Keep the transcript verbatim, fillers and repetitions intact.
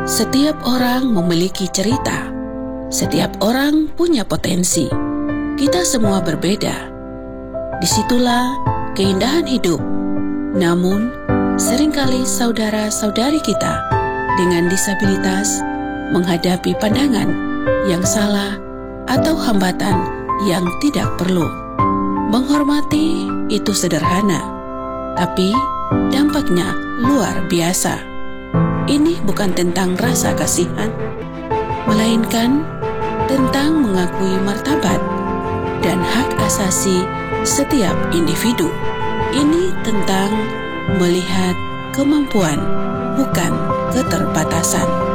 Setiap orang memiliki cerita. Setiap orang punya potensi. Kita semua berbeda. Disitulah keindahan hidup. Namun, seringkali saudara-saudari kita dengan disabilitas menghadapi pandangan yang salah atau hambatan yang tidak perlu. Menghormati itu sederhana, tapi dampaknya luar biasa. Ini bukan tentang rasa kasihan, melainkan tentang mengakui martabat dan hak asasi setiap individu. Ini tentang melihat kemampuan, bukan keterbatasan.